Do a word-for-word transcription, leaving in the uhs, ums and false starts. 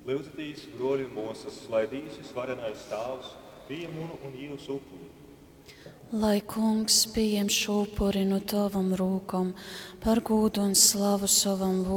Lūdzatīs, broļi mūsas, lai visi svarenais stāvs pieņemu un jūsu upuri. Lai kungs pieņem šo upuri no tavam rūkam, par godu un slavu savam